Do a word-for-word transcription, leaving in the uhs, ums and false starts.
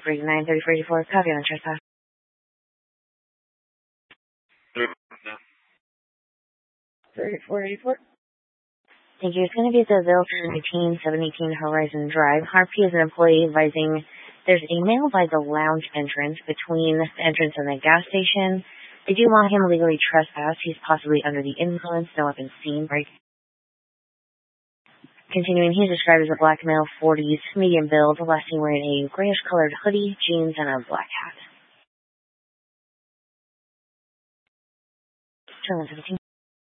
three nine three four eighty-four. Copy on trespass. thirty-four eighty-four. Thank you. It's going to be at the Vilton eighteen seven eighteen Horizon Drive. R P is an employee advising there's a male by the lounge entrance between the entrance and the gas station. They do want him legally trespassed. He's possibly under the influence. No weapons seen. Right. Continuing, he's described as a black male, forties, medium build, last seen wearing a grayish-colored hoodie, jeans, and a black hat. Turn one seventeen.